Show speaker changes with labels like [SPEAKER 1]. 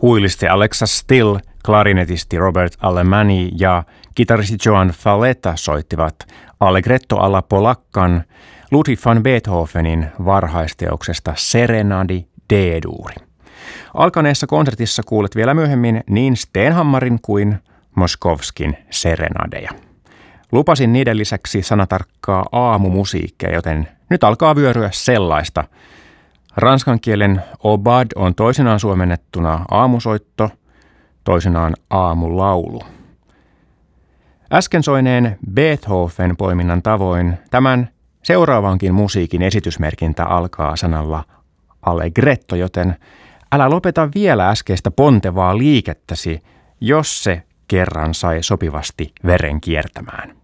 [SPEAKER 1] huilisti Alexa Still, klarinetisti Robert Alemany ja kitaristi Joan Falletta soittivat Allegretto alla polaccan Ludwig van Beethovenin varhaisteoksesta Serenadi D-duuri. Alkaneessa konsertissa kuulet vielä myöhemmin niin Stenhammarin kuin Moskovskin serenadeja. Lupasin niiden lisäksi sanatarkkaa aamumusiikkia, joten nyt alkaa vyöryä sellaista. Ranskan kielen aubade on toisinaan suomennettuna aamusoitto, toisinaan aamulaulu. Äsken soineen Beethoven-poiminnan tavoin tämän seuraavankin musiikin esitysmerkintä alkaa sanalla allegretto, joten älä lopeta vielä äskeistä pontevaa liikettäsi, jos se kerran sai sopivasti veren kiertämään.